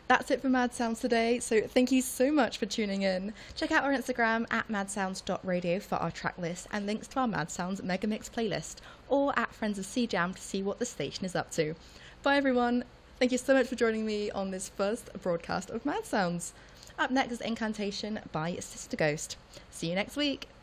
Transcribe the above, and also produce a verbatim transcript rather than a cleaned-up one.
That's it for Mad Sounds today, so thank you so much for tuning in. Check out our Instagram at madsounds dot radio for our track list and links to our Mad Sounds Megamix playlist, or at Friends of C Jam to see what the station is up to. Bye everyone, thank you so much for joining me on this first broadcast of Mad Sounds. Up next is Incantation by Sister Ghost. See you next week.